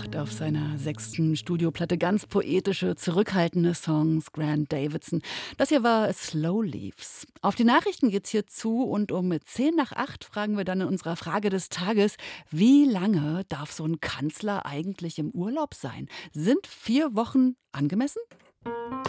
gemacht auf seiner 6. Studioplatte. Ganz poetische, zurückhaltende Songs, Grant Davidson. Das hier war Slow Leaves. Auf die Nachrichten geht's hier zu und um 7:10 fragen wir dann in unserer Frage des Tages, wie lange darf so ein Kanzler eigentlich im Urlaub sein? Sind 4 Wochen angemessen?